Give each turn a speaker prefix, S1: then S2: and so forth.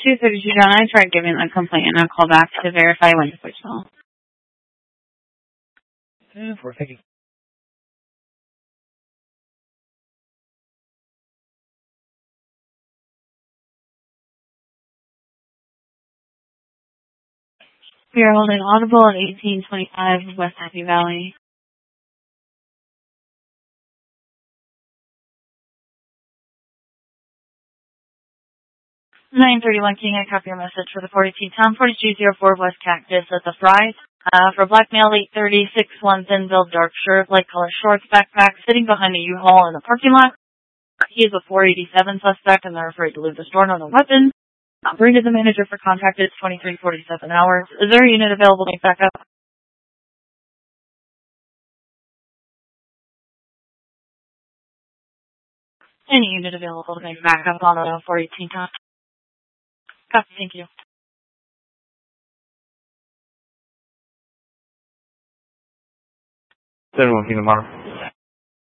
S1: 232 John, I tried giving a complaint and a call back to verify when to voicemail.
S2: 4, thank you.
S1: We are holding audible at 1825 West Happy Valley. 931 King, I copy your message for the 42 Town 4204 West Cactus at the Fries. For blackmail 830, 6'1", thin build, dark shirt, light color shorts, backpack, sitting behind a U-Haul in the parking lot. He is a 487 suspect and they're afraid to leave the store, no weapon. Bring to the manager for contact. It's 2347 hours. Is there a unit available to make backup? Any unit available to make backup on the 418 Town. Copy, thank you.
S2: 71 King tomorrow.